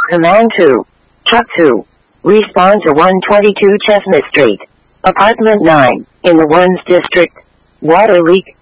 Command 2. Truck 2. Respond to 122 Chestnut Street. Apartment 9, in the Ones District. Water leak.